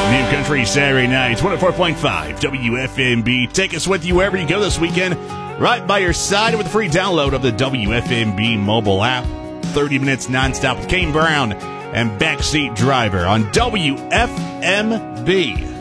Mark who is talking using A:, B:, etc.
A: New Country Saturday nights, 104.5 WFMB. Take us with you wherever you go this weekend. Right by your side with a free download of the WFMB mobile app. 30 minutes nonstop with Kane Brown and Backseat Driver on WFMB.